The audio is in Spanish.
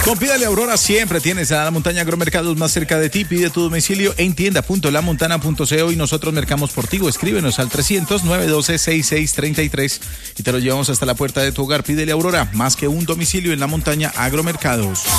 Con Pídale Aurora siempre tienes a La Montaña Agromercados más cerca de ti. Pide tu domicilio en tienda.lamontana.co y nosotros mercamos por ti. O escríbenos al 300-912-6633 y te lo llevamos hasta la puerta de tu hogar. Pídele Aurora, más que un domicilio en La Montaña Agromercados.